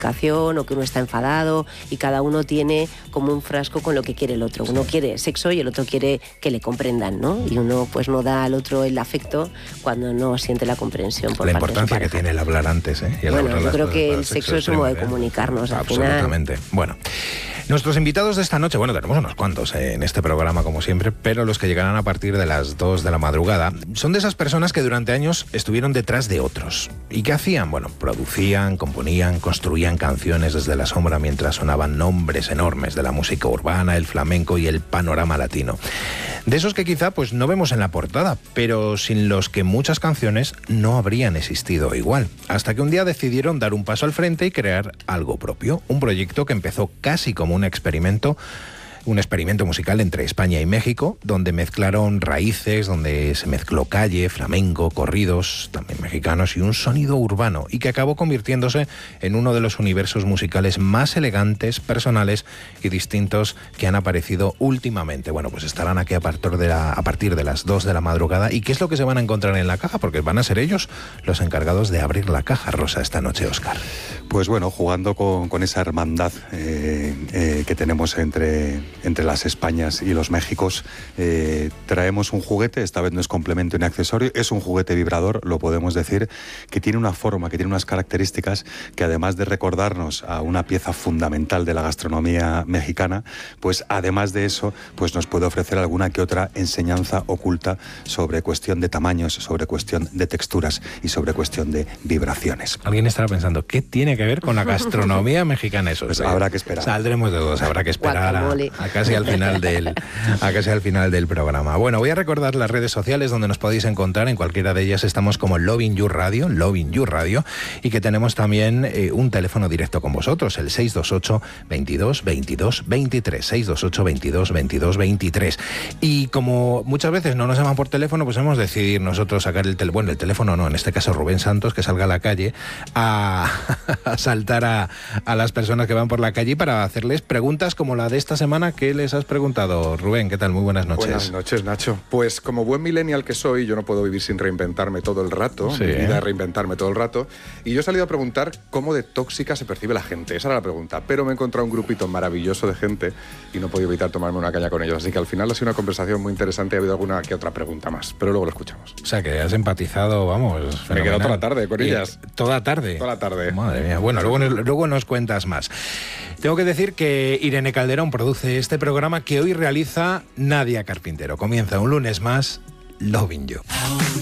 justificación o que uno está enfadado, y cada uno tiene como un frasco con lo que quiere el otro. Uno quiere sexo y el otro quiere que le comprendan, ¿no? Y uno pues no da al otro el afecto cuando no siente la comprensión por la parte de su importancia que pareja. tiene el hablar antes, ¿eh? Y el bueno, hablar yo las creo cosas que para el sexo es un modo de comunicarnos. Absolutamente. Bueno, nuestros invitados de esta noche, bueno, tenemos unos cuantos en este programa como siempre, pero los que llegarán a partir de las 2 de la madrugada son de esas personas que durante años estuvieron detrás de otros. ¿Y qué hacían? Bueno, producían, componían, construían canciones desde la sombra mientras sonaban nombres enormes de la música urbana, el flamenco y el panorama latino. De esos que quizá pues no vemos en la portada, pero sin los que muchas canciones no habrían existido igual. Hasta que un día decidieron dar un paso al frente y crear algo propio. Un proyecto que empezó casi como un experimento musical entre España y México, donde mezclaron raíces, donde se mezcló calle, flamenco, corridos, también mexicanos, y un sonido urbano, y que acabó convirtiéndose en uno de los universos musicales más elegantes, personales y distintos que han aparecido últimamente. Bueno, pues estarán aquí a partir de las 2 de la madrugada. ¿Y qué es lo que se van a encontrar en la caja? Porque van a ser ellos los encargados de abrir la caja rosa esta noche, Óscar. Pues bueno, jugando con esa hermandad que tenemos entre las Españas y los Méxicos, traemos un juguete. Esta vez no es complemento ni accesorio, es un juguete vibrador, lo podemos decir, que tiene una forma, que tiene unas características que, además de recordarnos a una pieza fundamental de la gastronomía mexicana, pues además de eso, pues nos puede ofrecer alguna que otra enseñanza oculta sobre cuestión de tamaños, sobre cuestión de texturas y sobre cuestión de vibraciones. Alguien estará pensando, ¿qué tiene que ver con la gastronomía mexicana eso? Pues habrá que esperar. Saldremos de dudas, habrá que esperar a casi al final del programa. Bueno, voy a recordar las redes sociales donde nos podéis encontrar. En cualquiera de ellas estamos como Lovin' You Radio, y que tenemos también un teléfono directo con vosotros, el 628 22 22 23, 628 22 22 23. Y como muchas veces no nos llaman por teléfono, pues hemos decidido nosotros sacar el teléfono no, en este caso Rubén Santos, que salga a la calle a saltar a las personas que van por la calle para hacerles preguntas como la de esta semana. ¿Qué les has preguntado, Rubén? ¿Qué tal? Muy buenas noches. Buenas noches, Nacho. Pues como buen millennial que soy, yo no puedo vivir sin reinventarme todo el rato. Sí. Mi vida es reinventarme todo el rato. Y yo he salido a preguntar cómo de tóxica se percibe la gente. Esa era la pregunta. Pero me he encontrado un grupito maravilloso de gente y no he podido evitar tomarme una caña con ellos. Así que al final ha sido una conversación muy interesante y ha habido alguna que otra pregunta más. Pero luego lo escuchamos. O sea, que has empatizado, vamos, me he quedado toda la tarde con ellas. ¿Toda tarde? Toda la tarde. Madre mía. Bueno, luego nos cuentas más. Tengo que decir que Irene Calderón produce este programa que hoy realiza Nadia Carpintero. Comienza un lunes más, Lovin' You.